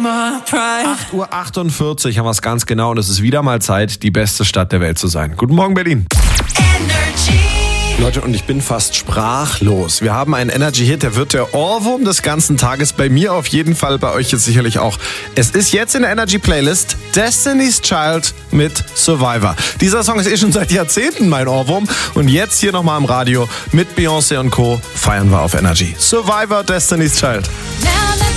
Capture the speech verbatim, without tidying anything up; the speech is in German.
acht Uhr achtundvierzig haben wir es ganz genau und es ist wieder mal Zeit, die beste Stadt der Welt zu sein. Guten Morgen, Berlin. Leute, und ich bin fast sprachlos. Wir haben einen Energy-Hit, der wird der Ohrwurm des ganzen Tages. Bei mir auf jeden Fall, bei euch jetzt sicherlich auch. Es ist jetzt in der Energy-Playlist Destiny's Child mit Survivor. Dieser Song ist eh schon seit Jahrzehnten mein Ohrwurm. Und jetzt hier nochmal im Radio mit Beyoncé und Co. feiern wir auf Energy. Survivor, Destiny's Child.